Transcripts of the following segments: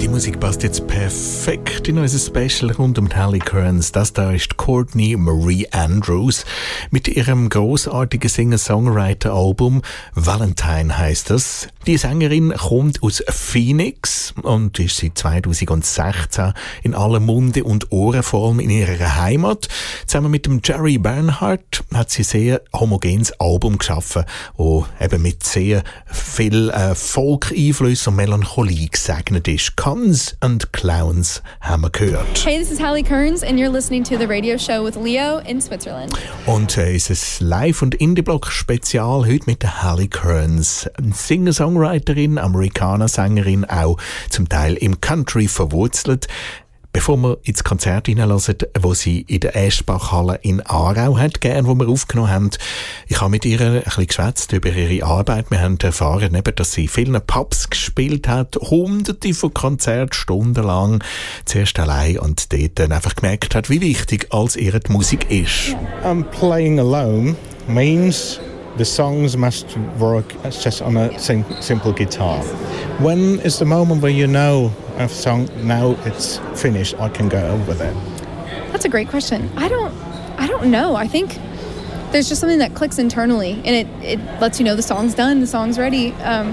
Die Musik passt jetzt perfekt in unser Special rund um Hallie Kearns. Das da ist Courtney Marie Andrews mit ihrem großartigen Singer-Songwriter-Album Valentine heißt das. Die Sängerin kommt aus Phoenix und ist seit 2016 in aller Munde und Ohrenform in ihrer Heimat. Zusammen mit dem Jerry Bernhardt hat sie ein sehr homogenes Album geschaffen, das eben mit sehr viel Folk-Einfluss und Melancholie gesegnet ist. Cons and Clowns haben wir gehört. Hey, this is Hallie Kearns and you're listening to the radio show with Leo in Switzerland. Und unser Live- und Indie-Block-Spezial heute mit der Hallie Kearns. Singer-Songwriterin, Amerikaner-Sängerin, auch zum Teil im Country verwurzelt. Bevor wir ins Konzert hineinhören, wo sie in der Eschbachhalle in Aarau hat gegeben, wo wir aufgenommen haben. Ich habe mit ihr ein bisschen geschwätzt über ihre Arbeit. Wir haben erfahren, dass sie in vielen Pubs gespielt hat, hunderte von Konzerten stundenlang, zuerst allein und dort dann einfach gemerkt hat, wie wichtig als ihre die Musik ist. Playing alone means the songs must work just on a simple guitar. When is the moment where you know a song, now it's finished, I can go with it? That's a great question. I don't know. I think there's just something that clicks internally and it lets you know the song's done, the song's ready.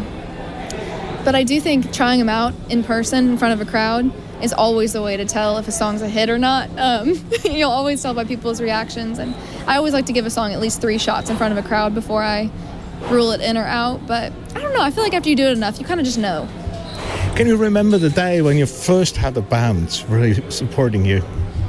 But I do think trying them out in person in front of a crowd is always the way to tell if a song's a hit or not. You'll always tell by people's reactions, and I always like to give a song at least 3 shots in front of a crowd before I rule it in or out. But I don't know, I feel like after you do it enough, you kind of just know. Can you remember the day when you first had the band really supporting you?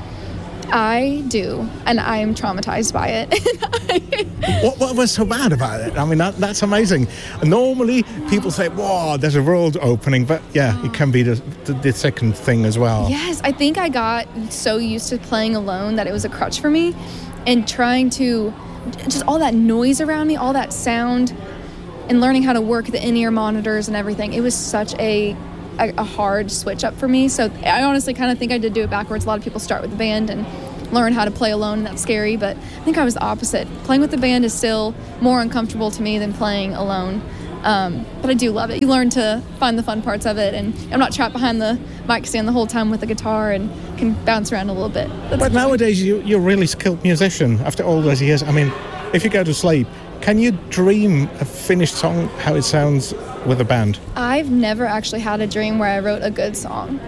I do, and I am traumatized by it. What was so bad about it? I mean, that's amazing. Normally, people say, wow, there's a world opening, but yeah, it can be the second thing as well. Yes, I think I got so used to playing alone that it was a crutch for me, and trying to, just all that noise around me, all that sound, and learning how to work the in-ear monitors and everything. It was such a hard switch up for me. So I honestly kind of think I did do it backwards. A lot of people start with the band and learn how to play alone, and that's scary, but I think I was the opposite. Playing with the band is still more uncomfortable to me than playing alone. But I do love it. You learn to find the fun parts of it, and I'm not trapped behind the mic stand the whole time with the guitar and can bounce around a little bit. But nowadays you're a really skilled musician after all those years. I mean, if you go to sleep, can you dream a finished song, how it sounds with a band? I've never actually had a dream where I wrote a good song.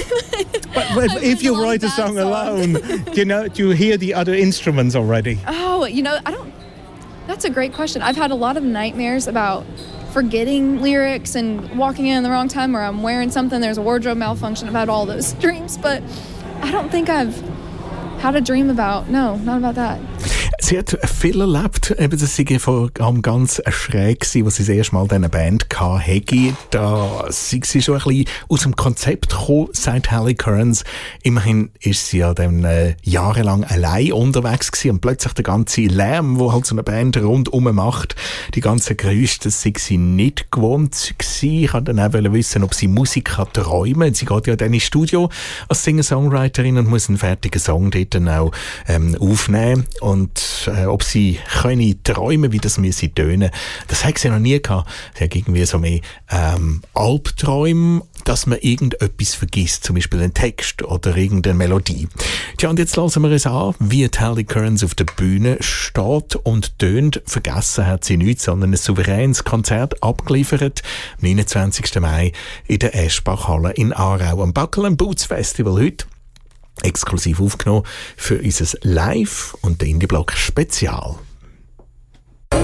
But if you write a song alone, do you hear the other instruments already? Oh, that's a great question. I've had a lot of nightmares about forgetting lyrics and walking in the wrong time, or I'm wearing something, there's a wardrobe malfunction. I've had all those dreams, but I don't think I've had a dream about, no, not about that. Sie hat viel erlebt, eben das sei vor allem ganz schräg gewesen, als sie das erste Mal diese Band hatte. Da sei sie schon ein bisschen aus dem Konzept gekommen, sagt Hallie Kearns. Immerhin ist sie ja dann jahrelang allein unterwegs gewesen und plötzlich der ganze Lärm, wo halt so eine Band rundum macht, die ganzen Geräusche, das sei sie nicht gewohnt gewesen. Ich wollte dann auch wissen, ob sie Musik träumen kann. Sie geht ja dann ins Studio als Singer-Songwriterin und muss einen fertigen Song dort dann auch aufnehmen, und ob sie können träumen, wie das müsse tönen. Das hat sie noch nie gehabt. Sie hat irgendwie so mehr Albträume, dass man irgendetwas vergisst, zum Beispiel einen Text oder irgendeine Melodie. Tja, und jetzt hören wir es an, wie Hallie Kearns auf der Bühne steht und tönt. Vergessen hat sie nichts, sondern ein souveränes Konzert abgeliefert am 29. Mai in der Eschbachhalle in Aarau. Am Buckle and Boots Festival heute. Exklusiv aufgenommen für unser Live- und Indie-Block Spezial.